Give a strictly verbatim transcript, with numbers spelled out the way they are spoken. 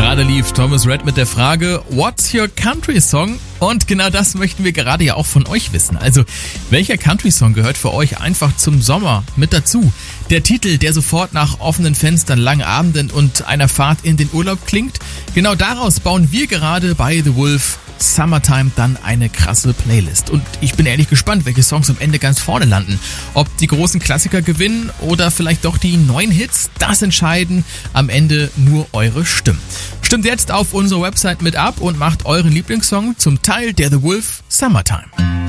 Gerade lief Thomas Rhett mit der Frage, what's your country song? Und genau das möchten wir gerade ja auch von euch wissen. Also, welcher Country-Song gehört für euch einfach zum Sommer mit dazu? Der Titel, der sofort nach offenen Fenstern, langen Abenden und einer Fahrt in den Urlaub klingt? Genau daraus bauen wir gerade bei The Wolf Summertime dann eine krasse Playlist. Und ich bin ehrlich gespannt, welche Songs am Ende ganz vorne landen. Ob die großen Klassiker gewinnen oder vielleicht doch die neuen Hits, das entscheiden am Ende nur eure Stimmen. Stimmt jetzt auf unserer Website mit ab und macht euren Lieblingssong zum Teil der The Wolf Summertime.